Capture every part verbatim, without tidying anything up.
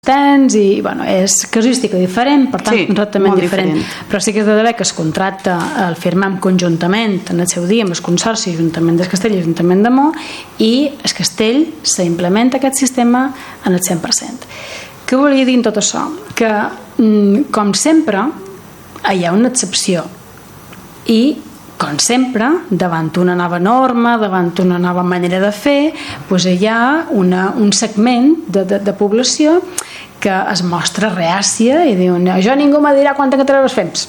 tens i bueno, és casuística diferent, per tant sí, un tractament diferent. diferent però sí que és de d'haver que es contracta el firmam conjuntament en el seu dia amb el Consorci Ajuntament del Castell i Ajuntament de Mo, i el Castell s'implementa aquest sistema en el cent per cent. Què volia dir en tot això? Que com sempre hi ha una excepció i com sempre, davant una nova norma, davant una nova manera de fer, doncs hi ha una, un segment de, de, de població que es mostra reàcia i diu, no, jo ningú me dirà quanta que treus fems.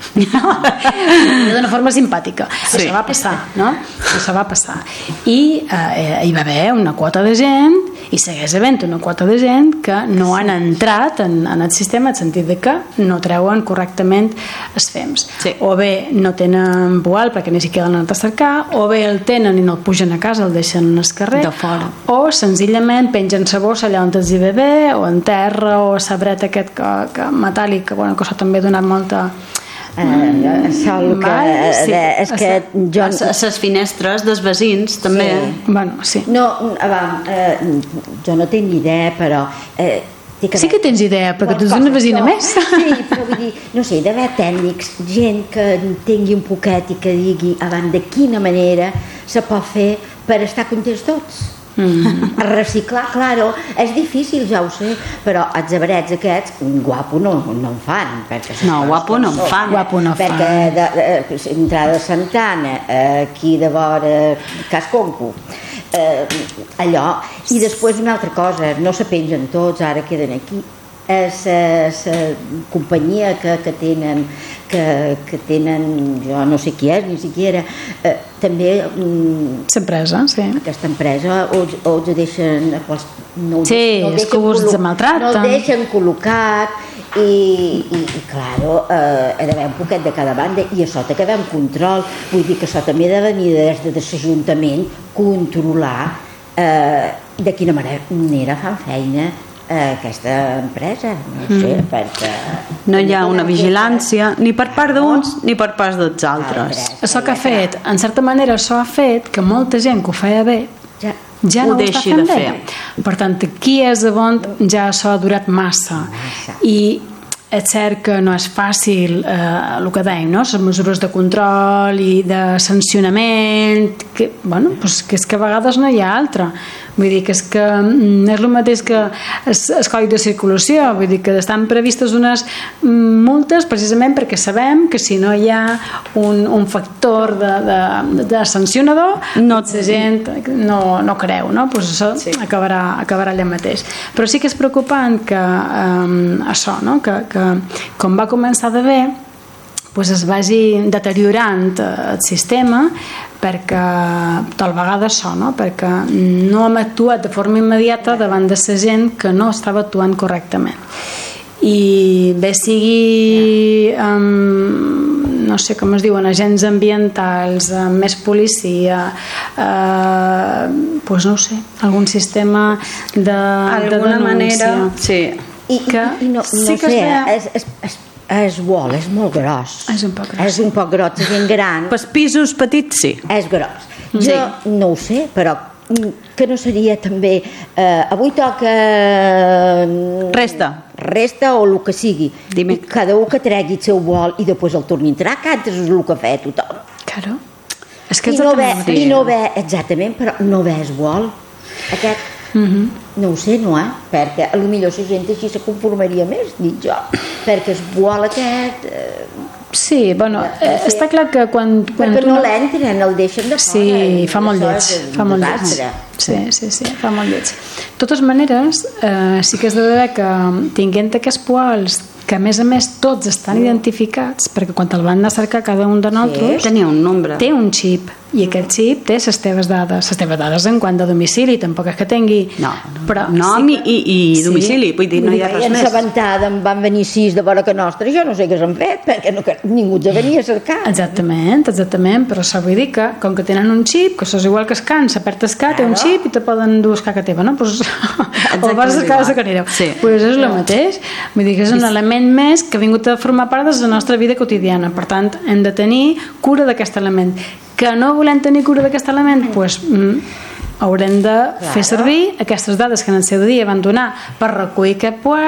D'una forma simpàtica. Sí. Això va passar, no? Això va passar. I eh, hi va haver una quota de gent, i segueix havent una quota de gent que no han entrat en, en el sistema, en el sentit de que no treuen correctament els fems. Sí. O bé no tenen poal perquè ni siquiera l'han anat a cercar, o bé el tenen i no el pugen a casa, el deixen al carrer, de fora. O senzillament pengen sa bossa allà on els hi ve bé, o en terra, o a sabret aquest que, que metàl·lic, que, bueno, que això també ha donat molta... Uh, això el que, sí, de, és que jo... a les finestres dels veïns també sí. Bueno, sí. No, va, uh, jo no tinc idea, però eh, que sí que tens idea, perquè tu ets una veïna més. Sí, però vull dir, no sé, d'haver tècnics, gent que tingui un poquet i que digui abans de quina manera se pot fer per estar contents tots. Mm. Reciclar, claro, és difícil, ja ho sé, però els abrets aquests guapo no, no en fan, no, guapo no en fan, guapo no perquè de, de, entrada de Santana, aquí de vora Casconco, eh, allò, i després una altra cosa, no se pengen tots, ara queden aquí. És la companyia que, que tenen que, que tenen, jo no sé qui és ni siquiera, eh, també l'empresa, sí, aquesta empresa o, o els deixen no, sí, no és que us maltracten, no el deixen col·locat i, i, i claro, eh, ha d'haver un poquet de cada banda i això té que haver un control, vull dir que això també ha de venir des de l'Ajuntament controlar eh, de quina manera fan feina aquesta empresa, no sé, mm. perquè... No hi ha una vigilància ni per part d'uns ni per part dels altres. Això que ha fet, en certa manera, això ha fet que molta gent que ho feia bé ja, ja no ho, ho està fent de bé. Fer. Per tant, aquí és on ja això ha durat massa. massa. I és cert que no és fàcil eh, el que dèiem, no? Les mesures de control i de sancionament, que, bueno, pues que és que a vegades no hi ha altra. Vull dir que és que és el mateix que el codi de circulació, vull dir que estan previstes unes multes precisament perquè sabem que si no hi ha un, un factor de, de, de sancionador, no, la gent no, no creu, no? Pues això sí. acabarà, acabarà allà mateix. Però sí que és preocupant que eh, això, no? que, que com va començar de bé, pues es vagi deteriorant el sistema perquè tal vegada això, no? Perquè no hem actuat de forma immediata davant de la gent que no estava actuant correctament. I bé sigui um, no sé com es diuen, agents ambientals, amb més policia, eh, pues no ho sé, algun sistema de, de denúncia. Manera, sí. I, que, i, i no, no sí que sé, és, és, és és wall, és molt gros. És un poc gros. És un poc gros, és gent gran. Pels pisos petits, sí. És gros. Jo sí. no ho sé, però que no seria també... Eh, avui toca... Resta. Resta o el que sigui. Dime. I cada un que tregui el seu wall i després el torni a entrar, que antes és el que fa tothom. Claro. És que I no ve, i no ve, exactament, però no ve el wall. Aquest... Mm-hmm. No ho sé, no, eh? Perquè a lo millor la gent així se conformaria més, dic jo, perquè es vol aquest... Eh, sí, bueno, eh, està clar que quan... quan perquè no l'entren, el deixen de fora. Sí, fa molt lleig, fa molt lleig. Sí, sí, sí, fa molt lleig. De totes maneres, eh, sí que és de veure que tinguent aquests poals que a més a més tots estan mm. identificats, perquè quan el van anar a cercar cada un de nosaltres, sí, tenia un nombre, té un xip, i aquest xip té les teves dades, les teves dades en quant a domicili, tampoc és que tingui no, però nom sí que... i, i domicili, sí. Vull dir, no hi ha res més. I en Sabentada en van venir sis de vora que nostra, jo no sé què s'han fet, perquè no, ningú ja venia a cercar. Exactament, exactament, però això vull dir que com que tenen un xip, que això és igual que es can, s'aperta es ca, té un xip i te poden dur escaca teva, no? Pues, o vas a cercar de sacanera. Sí. Pues és el mateix, vull dir que és un element més que ha vingut a formar part de la nostra vida quotidiana, per tant hem de tenir cura d'aquest element. Que no volem tenir cura d'aquest element, doncs mm, haurem de fer servir aquestes dades que en el seu dia van donar per recollir aquest